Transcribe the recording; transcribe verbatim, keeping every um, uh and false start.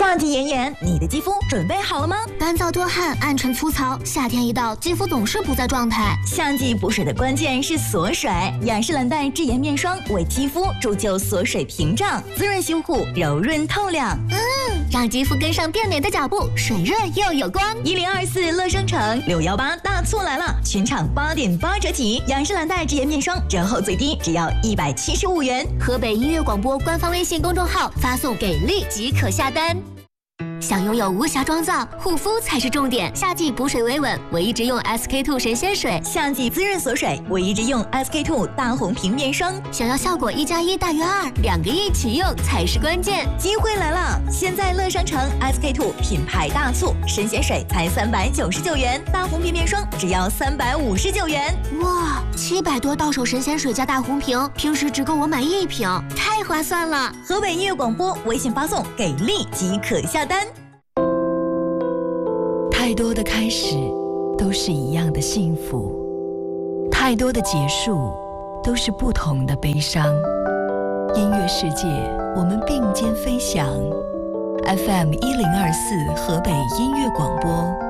夏季炎炎，你的肌肤准备好了吗？ 干燥多汗、暗沉粗糙，夏天一到，肌肤总是不在状态。 夏季补水的关键是锁水，雅诗兰黛智妍面霜为肌肤铸就锁水屏障，滋润修护，柔润透亮。 嗯，让肌肤跟上变美的脚步，水润又有光。 一零二四乐商城六幺八大促来了，全场八点八折起，雅诗兰黛智妍面霜折后最低只要一百七十五元。 河北音乐广播官方微信公众号发送给力即可下单。想拥有无瑕妆造，护肤才是重点。夏季补水维稳，唯一直用 S K two 神仙水； 夏季滋润锁水，唯一直用 S K two 大红瓶面霜。 想要效果一加一大于二，两个一起用才是关键。 机会来了！现在乐商城 S K two 品牌大促，神仙水才三百九十九元，大红瓶面霜只要三百五十九元。 哇，七百多到手神仙水加大红瓶，平时只够我买一瓶，太划算了！ 河北音乐广播微信发送给力即可下单。 太多的开始都是一样的幸福，太多的结束都是不同的悲伤。音乐世界，我们并肩飞翔。F M 一零二四河北音乐广播。